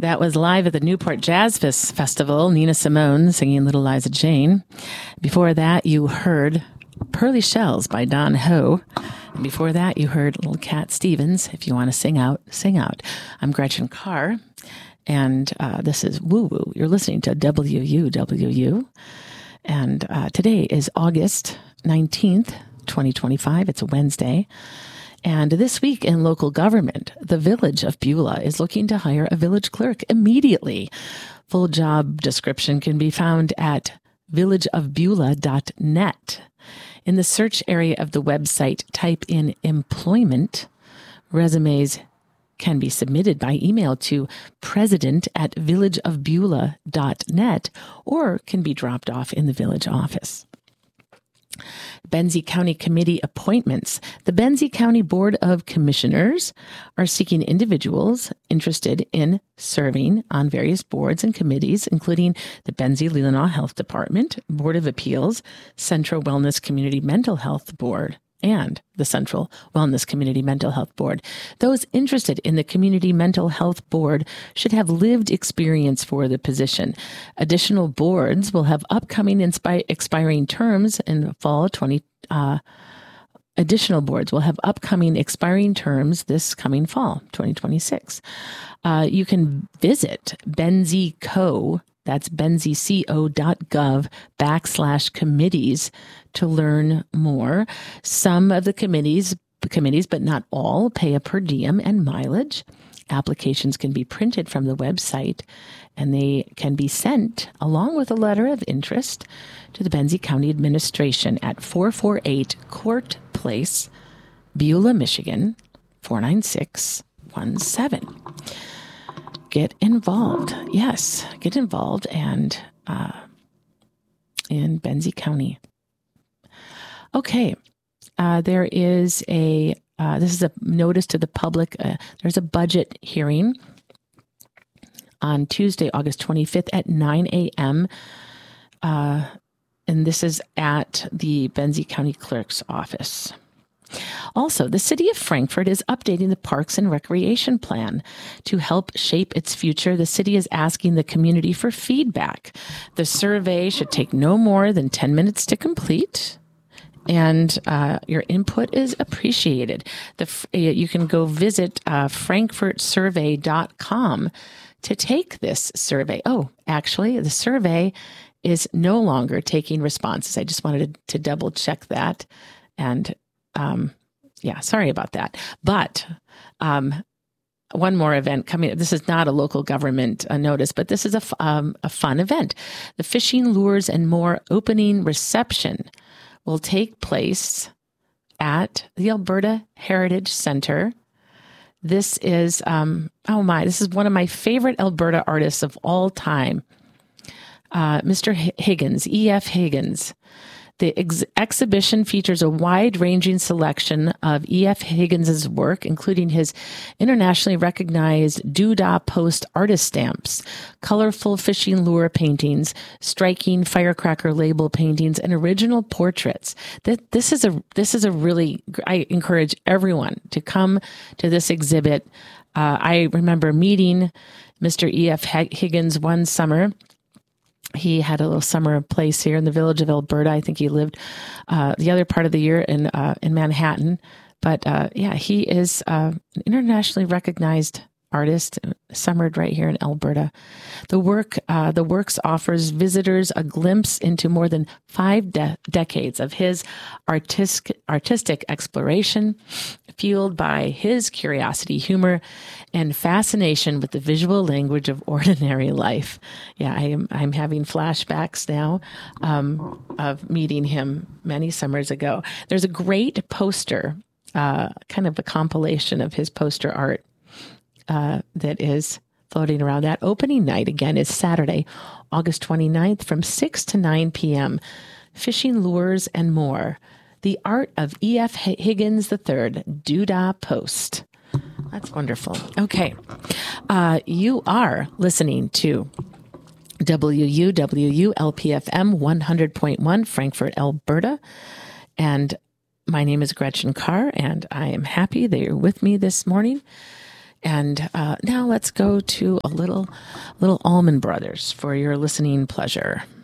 That was live at the Newport Jazz Festival, Nina Simone singing Little Liza Jane. Before that, you heard Pearly Shells by Don Ho. And before that, you heard Little Cat Stevens, If You Want to Sing Out, Sing Out. I'm Gretchen Carr, and this is Woo Woo. You're listening to WUWU. And today is August 19th, 2025. It's a Wednesday. And this week in local government, the Village of Beulah is looking to hire a village clerk immediately. Full job description can be found at villageofbeulah.net. In the search area of the website, type in employment. Resumes can be submitted by email to president@villageofbeulah.net or can be dropped off in the village office. Benzie County Committee appointments. The Benzie County Board of Commissioners are seeking individuals interested in serving on various boards and committees, including the Benzie-Leelanau Health Department, Board of Appeals, Central Wellness Community Mental Health Board, and the Central Wellness Community Mental Health Board. Those interested in the Community Mental Health Board should have lived experience for the position. Additional boards will have upcoming expiring terms in fall 20. Additional boards will have upcoming expiring terms this coming fall, 2026. You can visit BenzieCo. That's benzieco.gov/committees to learn more. Some of the committees, but not all, pay a per diem and mileage. Applications can be printed from the website, and they can be sent along with a letter of interest to the Benzie County Administration at 448 Court Place, Beulah, Michigan, 49617. Get involved. Yes, get involved and in Benzie County. Okay, there is this is a notice to the public. There's a budget hearing on Tuesday, August 25th at 9 a.m. And this is at the Benzie County Clerk's office. Also, the city of Frankfort is updating the Parks and Recreation Plan. To help shape its future, the city is asking the community for feedback. The survey should take no more than 10 minutes to complete, and your input is appreciated. You can go visit frankfortsurvey.com to take this survey. Oh, actually, the survey is no longer taking responses. I just wanted to double check that. And sorry about that. But one more event coming. This is not a local government notice, but this is a fun event. The Fishing Lures and More opening reception will take place at the Alberta Heritage Center. This is, this is one of my favorite Alberta artists of all time, Mr. Higgins, E.F. Higgins. The exhibition features a wide-ranging selection of E.F. Higgins' work, including his internationally recognized Doodah Post artist stamps, colorful fishing lure paintings, striking firecracker label paintings, and original portraits. This is a really, I encourage everyone to come to this exhibit. I remember meeting Mr. E.F. Higgins one summer. He had a little summer place here in the village of Alberta. I think he lived the other part of the year in Manhattan. But he is an internationally recognized artist, summered right here in Alberta. The works offers visitors a glimpse into more than 5 decades of his artistic exploration, fueled by his curiosity, humor, and fascination with the visual language of ordinary life. Yeah, I'm having flashbacks now of meeting him many summers ago. There's a great poster, kind of a compilation of his poster art that is floating around. That opening night, again, is Saturday, August 29th from 6 to 9 p.m. Fishing Lures and More. The Art of E.F. Higgins III, Doodah Post. That's wonderful. Okay. You are listening to WUWU LPFM 100.1 Frankfort, Alberta. And my name is Gretchen Carr, and I am happy that you're with me this morning. And now let's go to a little Allman Brothers for your listening pleasure.